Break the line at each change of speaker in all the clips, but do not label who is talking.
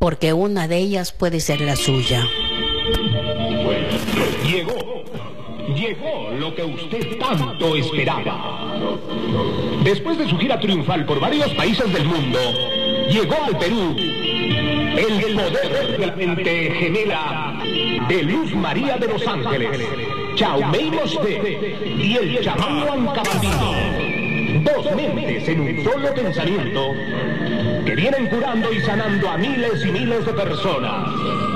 porque una de ellas puede ser la suya.
Llegó lo que usted tanto esperaba. Después de su gira triunfal por varios países del mundo, llegó al Perú el poder de la mente gemela de Luz María de Los Ángeles, Chaume Mosté y el chamán Huancabambino. Dos mentes en un solo pensamiento que vienen curando y sanando a miles y miles de personas.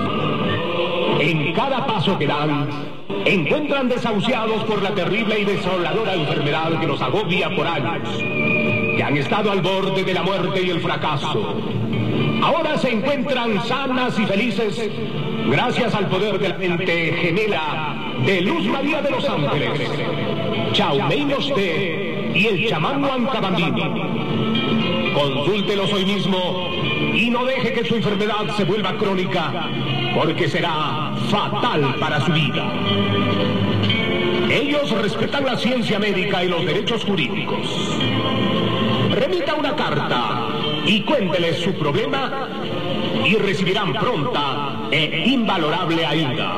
En cada paso que dan, encuentran desahuciados por la terrible y desoladora enfermedad que los agobia por años, que han estado al borde de la muerte y el fracaso. Ahora se encuentran sanas y felices gracias al poder de la mente gemela de Luz María de Los Ángeles, Chaume Mosté y el chamán Huancabambino. Consúltelos hoy mismo y no deje que su enfermedad se vuelva crónica, porque será fatal para su vida. Ellos respetan la ciencia médica y los derechos jurídicos. Remita una carta y cuénteles su problema y recibirán pronta e invalorable ayuda.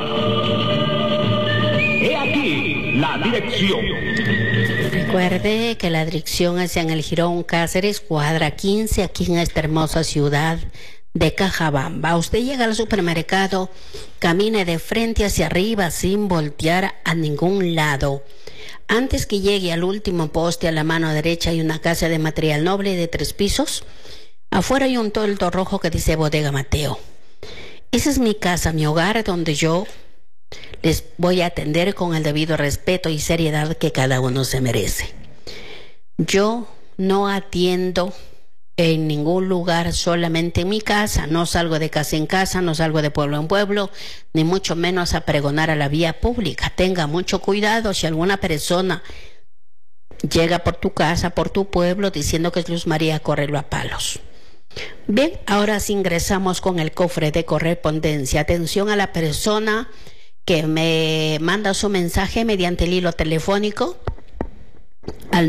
He aquí la dirección.
Recuerde que la dirección es en el Jirón Cáceres, cuadra 15, aquí en esta hermosa ciudad de Cajabamba. Usted llega al supermercado, camine de frente hacia arriba sin voltear a ningún lado. Antes que llegue al último poste, a la mano derecha hay una casa de material noble de 3 pisos. Afuera hay un toldo rojo que dice Bodega Mateo. Esa es mi casa, mi hogar, donde yo les voy a atender con el debido respeto y seriedad que cada uno se merece. Yo no atiendo en ningún lugar, solamente en mi casa. No salgo de casa en casa, no salgo de pueblo en pueblo, ni mucho menos a pregonar a la vía pública. Tenga mucho cuidado si alguna persona llega por tu casa, por tu pueblo, diciendo que es Luz María, córrelo a palos. Bien, ahora sí ingresamos con el cofre de correspondencia. Atención a la persona que me manda su mensaje mediante el hilo telefónico al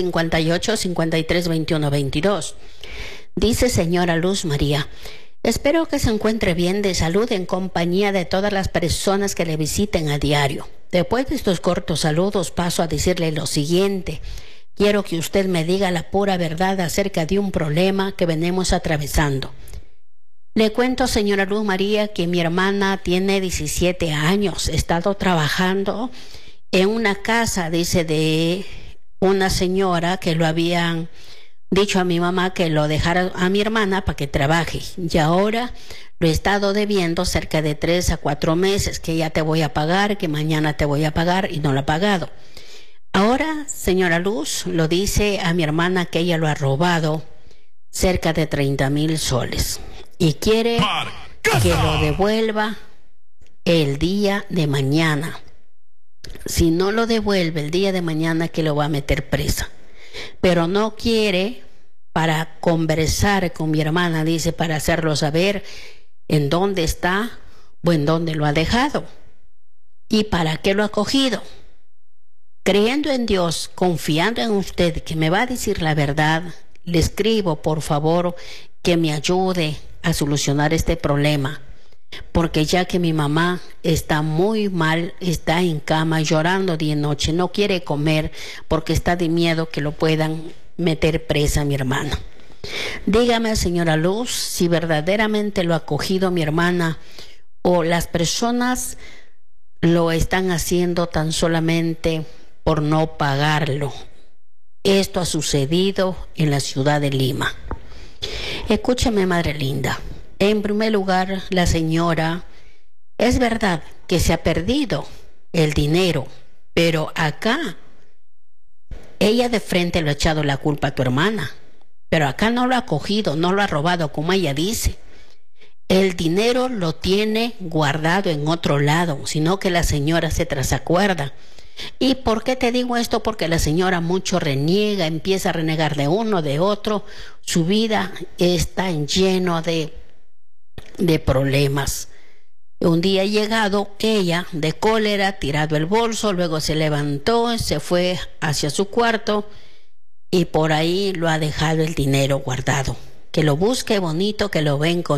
958-5321-22. Dice: señora Luz María, espero que se encuentre bien de salud en compañía de todas las personas que le visiten a diario. Después de estos cortos saludos paso a decirle lo siguiente. Quiero que usted me diga la pura verdad acerca de un problema que venimos atravesando. Le cuento, señora Luz María, que mi hermana tiene 17 años. He estado trabajando en una casa, dice, de una señora que lo habían dicho a mi mamá que lo dejara a mi hermana para que trabaje. Y ahora lo he estado debiendo cerca de 3 a 4 meses, que ya te voy a pagar, que mañana te voy a pagar, y no lo ha pagado. Ahora, señora Luz, lo dice a mi hermana que ella lo ha robado cerca de 30,000 soles. Y quiere que lo devuelva el día de mañana. Si no lo devuelve el día de mañana, que lo va a meter presa. Pero no quiere, para conversar con mi hermana, dice, para hacerlo saber en dónde está o en dónde lo ha dejado y para qué lo ha cogido. Creyendo en Dios, confiando en usted que me va a decir la verdad, le escribo, por favor, que me ayude a solucionar este problema, porque ya que mi mamá está muy mal, está en cama llorando día y noche, no quiere comer porque está de miedo que lo puedan meter presa a mi hermana. Dígame, señora Luz, si verdaderamente lo ha cogido mi hermana o las personas lo están haciendo tan solamente por no pagarlo. Esto ha sucedido en la ciudad de Lima. Escúchame, madre linda. En primer lugar, la señora, es verdad que se ha perdido el dinero, pero acá ella de frente le ha echado la culpa a tu hermana, pero acá no lo ha cogido, no lo ha robado, como ella dice. El dinero lo tiene guardado en otro lado, sino que la señora se trasacuerda. ¿Y por qué te digo esto? Porque la señora mucho reniega, empieza a renegar de uno, de otro. Su vida está lleno de problemas. Un día ha llegado ella de cólera, tirado el bolso, luego se levantó, se fue hacia su cuarto y por ahí lo ha dejado el dinero guardado. Que lo busque bonito, que lo ven con